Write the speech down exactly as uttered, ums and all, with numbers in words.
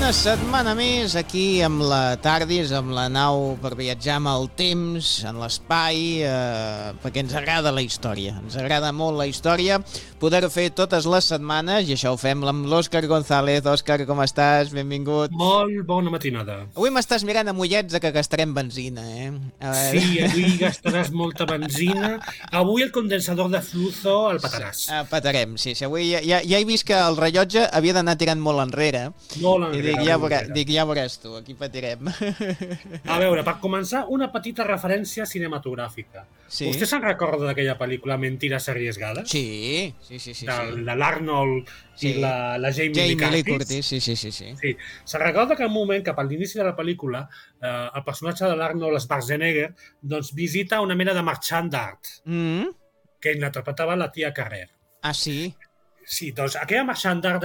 Una setmana més aquí amb la TARDIS, amb la nau per viatjar amb el temps, en l'espai, eh, perquè ens agrada la història. Ens agrada molt la història, poder-ho fer totes les setmanes, i això ho fem amb l'Òscar González. Òscar, com estàs? Benvingut. Molt bona matinada. Avui m'estàs mirant amb ullets que gastarem benzina, eh? Sí, avui gastaràs molta benzina. Avui el condensador de flujo el pataràs. El patarem, sí. sí. Avui ja, ja, ja he vist que el rellotge havia d'anar tirant molt enrere. Molt I enrere. dic, ja, veurà, dic, ja veuràs tu, aquí patirem. A veure, per començar, una petita referència cinematogràfica. Sí. Vostè se'n recorda d'aquella pel·lícula Mentiras arriesgadas? Sí, sí, sí. sí, de, sí. de l'Arnold Sí. i la, la Jamie, Jamie Lee Lee Curtis? Curtis, sí, sí, sí. sí. Sí. Se'n recorda que en un moment, cap a l'inici de la pel·lícula, eh, el personatge de l'Arnold Schwarzenegger doncs, visita una mena de marxant d'art, Mm? que l'interpretava la tia Carrer. Ah, sí? Sí, doncs aquella marxant d'art